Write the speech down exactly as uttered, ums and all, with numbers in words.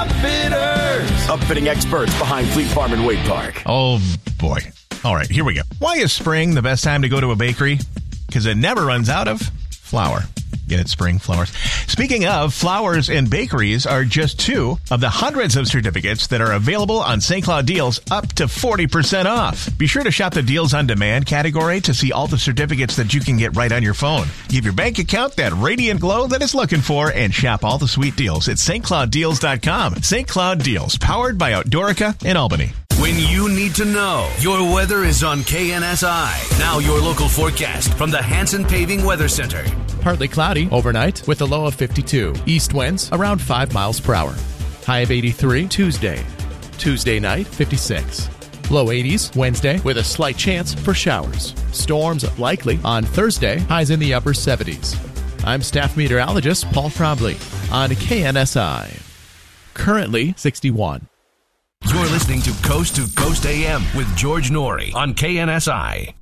Upfitters. Upfitting experts behind Fleet Farm and Wade Park. Oh, boy. All right, here we go. Why is spring the best time to go to a bakery? Because it never runs out of flour. Get it, spring flowers. Speaking of, flowers and bakeries are just two of the hundreds of certificates that are available on Saint Cloud Deals up to forty percent off. Be sure to shop the Deals on Demand category to see all the certificates that you can get right on your phone. Give your bank account that radiant glow that it's looking for and shop all the sweet deals at St Cloud Deals dot com. Saint Cloud Deals, powered by Outdoorica in Albany. When you need to know, your weather is on K N S I. Now your local forecast from the Hanson Paving Weather Center. Partly cloudy overnight with a low of fifty-two. East winds around five miles per hour. High of eighty-three Tuesday. Tuesday night, fifty-six. Low eighties Wednesday with a slight chance for showers. Storms likely on Thursday. Highs in the upper seventies. I'm staff meteorologist Paul Trombley on K N S I. Currently sixty-one. You're listening to Coast to Coast A M with George Norrie on K N S I.